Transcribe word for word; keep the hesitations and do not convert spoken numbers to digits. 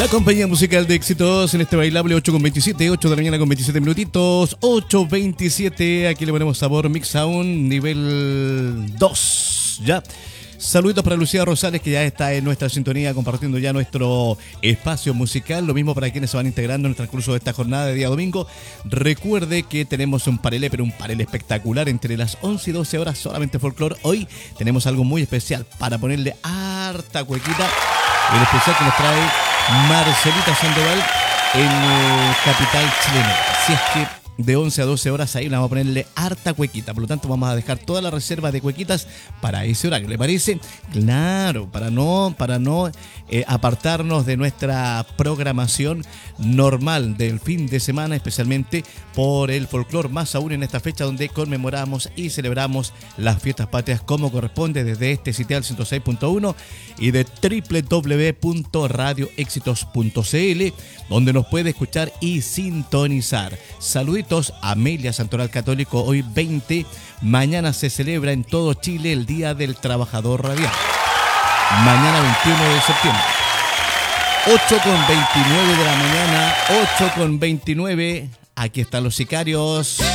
La compañía musical de éxitos en este bailable ocho con veintisiete, ocho de la mañana con veintisiete minutitos, ocho veintisiete, aquí le ponemos sabor Mix Sound nivel dos, ya. Saluditos para Lucía Rosales, que ya está en nuestra sintonía compartiendo ya nuestro espacio musical. Lo mismo para quienes se van integrando en el transcurso de esta jornada de día domingo. Recuerde que tenemos un parelé, pero un parelé espectacular entre las once y doce horas, solamente folclore. Hoy tenemos algo muy especial para ponerle harta cuequita. El especial que nos trae Marcelita Sandoval en eh, Capital Chilena. Así es que de once a doce horas ahí vamos a ponerle harta cuequita. Por lo tanto, vamos a dejar toda la reserva de cuequitas para ese horario. ¿Le parece? Claro, para no, para no eh, apartarnos de nuestra programación normal del fin de semana, especialmente por el folclore, más aún en esta fecha donde conmemoramos y celebramos las fiestas patrias como corresponde desde este sitial ciento seis punto uno y de doble u doble u doble u punto radio éxitos punto c l, donde nos puede escuchar y sintonizar. Saluditos a Amelia Santoral Católico, hoy veinte, mañana se celebra en todo Chile el Día del Trabajador Radial. Mañana veintiuno de septiembre. ocho con veintinueve de la mañana, ocho con veintinueve. Aquí están los sicarios.